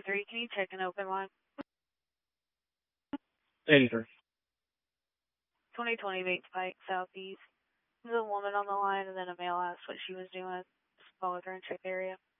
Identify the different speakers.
Speaker 1: 3, can you check an open line?
Speaker 2: 83.
Speaker 1: 2020 Bates Pike, Southeast. There's a woman on the line, and then a male asked what she was doing. Just call with her and check the area.